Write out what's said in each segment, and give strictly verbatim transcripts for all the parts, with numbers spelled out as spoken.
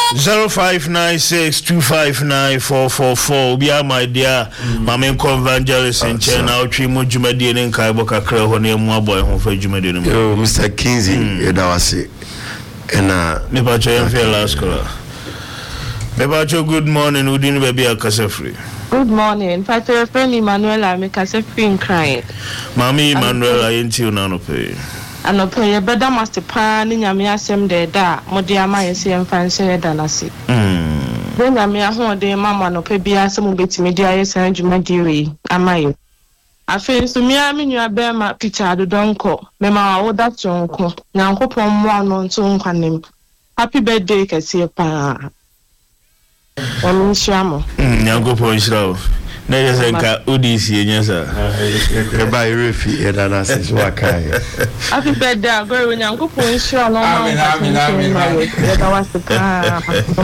zero five nine six two five nine four four four. Be my dear, Mamma Convangelis and China, Trimo Jumadi and Kaibo Kakra, when you more boy home for Jumadi. Oh, Mister Kinsey, Edawasi. And uh, Mepacho and Fair Last Color. Mepacho, good morning, Udin Baby Akasefri. Good morning. In fact, your friend Emmanuel, I make us a free crying. Mammy Emmanuel, I ain't you none of pay. And no pay a better master pan in Yamia Sem de da, Modia Mayansi and Fancy Danasi. Hm. Then Yamia Home de Mamma no pay be as some bit media and Jumadiri, am I? I feel to me, I mean, you are bear my picture, the donko, Mema, all that uncle, now hope on one on two him. Happy birthday, Cassia. I'm Shamo. Yango Poisho. Never think Udisi, yes, sir. By Refi, and Anasis Wakai. Happy birthday, girl, when Yango Poisho, I mean, I mean, I mean, I was the car.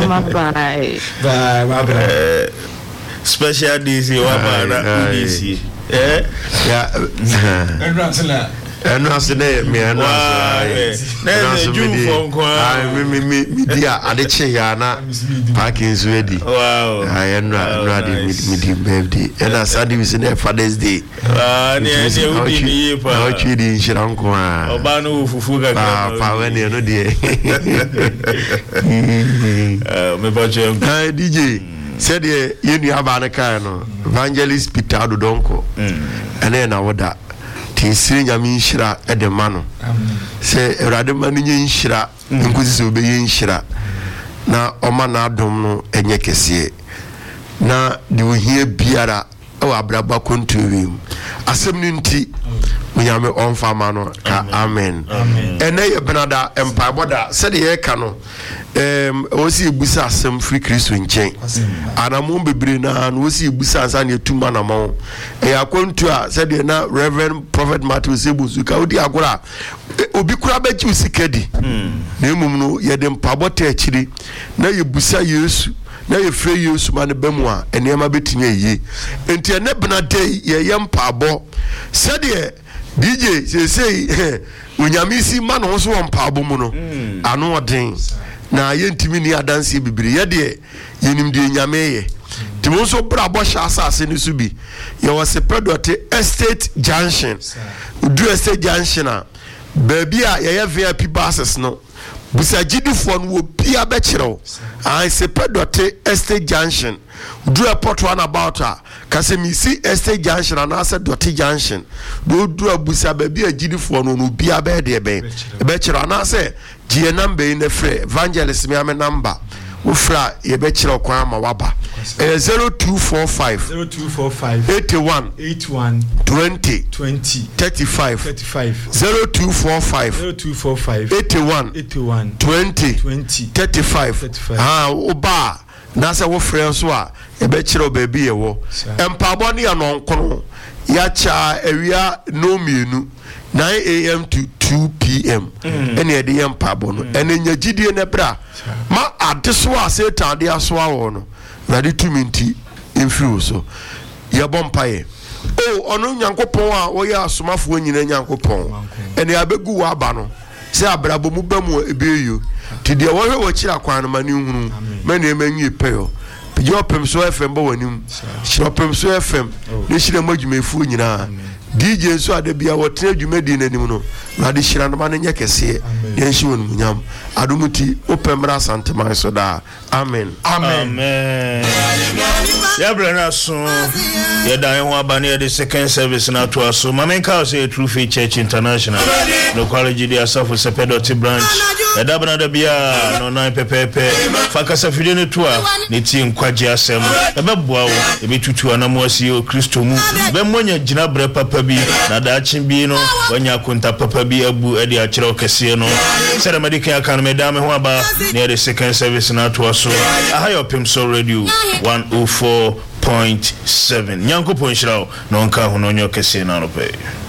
Bye, special D C, what about D C? Eh? Yeah. And I said, me, and I said, me, me, me, dear, and the chair, parking's ready. Wow, I am not ready with me, baby. And I said, it was in there Father's Day. Ah, near you, how cheating, she don't go. Obano, Fufuga, Pawen, you know, dear. Me, but you, D J said, you have an account, Evangelist Peter Donko, and then I would that. Tinsiri nyame nhyira edema no se erade mani nhyira nkuzi se obeye nhyira na oma na adom no enye kese na de ohie biara e wa abraba kontuwim asem ni nti nyame onfama no amen ene ye benada empire boda se de ye ka no em osi ebusa asem free Kristo nchen anamon bebre na no osi ebusa ansa ne tuma na mo e akontu a se de na Reverend Prophet Matthew Sebusu ka odi agora obi kura baji usikedi na emum no ye de mpabota akiri na ye busa Yesu na ye free Yesu ma ne bamu a enema betinye yi enti ene benada ye ye mpabo se de D J say say unyamisi ma no so mpabo mu no ano odin na yentimi ni adanse bibiri ye de yenim de nyame ye timo so brabo sha asase ni subi ye was pedote estate junction udu estate junction a baby a ye ye V I P buses no busa gidifo no bia be kirew I se pedote estate junction udu airport one about a kase mi si estate junction and ase doti junction do do abusa baby a gidifo no no bia be de be be kirew and ase G number in the free evangelist me am number ufra ye be kire okwan ma waba zero two four five zero two four five eighty-one eighty-one twenty twenty thirty-five thirty-five zero two four five zero two four five eighty-one eighty-one twenty twenty thirty-five thirty-five ah oba na se wo frɛ so a ye be kire baby ye wo empabo ne anonkono ya cha ewia no mienu nine A M to two P M ene e de empabo no ene nyagidie ne bra ma adeso a Satan de aso awo no ready to minti influ so ye bompaye oh ono nyankopon a wo ya asomafo nyina nyankopon ene abegu wa aba no se abrabo mu bamu ebeyo ti de wo hwe wo kira kwan no mani hunu mane emanyi peyo Yo pem so F M bo wanim so pem so F M ne shire madwumefu nyina D J so ade bia wo tena dwumadi nanim no na de shira no ma ne nyekese ye nshi wonu nyam adomuti opemra santeman so da amen amen amen ya brana so ya da ho abane ya de second service na to aso mamen ka say True Faith Church International no college dia safo sepedoti branch ya da bana da bia no nine pepepe fakasa fide ne to a ne ti nkwaje asem e beboa wo e betutu anamo asi o Kristo mu be monya gina bre papa bi na da chimbi no wanya kunta papa bi abu e de a kire okese no sere medical aka no medame ho aba ne de second service na to aso aha yo Pimso Radio one oh four point seven nyanko ponshirawo no nka ho no nyo kese na no pe